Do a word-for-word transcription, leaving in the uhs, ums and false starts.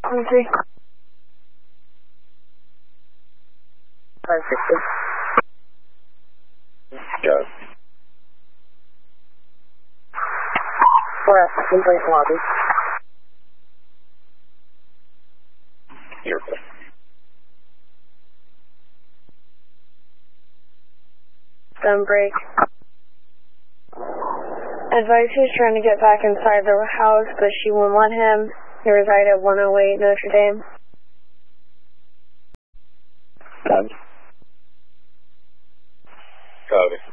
twenty-three. five sixty. Go. four F, in place lobby. You're good. Then break. Advice he's trying to get back inside the house, but she won't let him. He reside at one oh eight Notre Dame. Done. Copy.